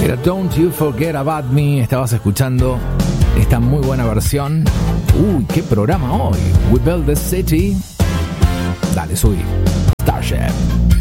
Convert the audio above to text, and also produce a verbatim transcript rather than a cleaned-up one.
Era Don't You Forget About Me. Estabas escuchando esta muy buena versión. Uy, qué programa hoy. We Build the City. Dale, subí. Starship.